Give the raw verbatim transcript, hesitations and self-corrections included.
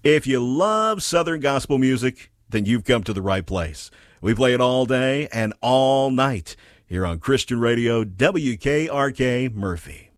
If you love Southern gospel music, then you've come to the right place. We play it all day and all night here on Christian Radio W K R K Murphy.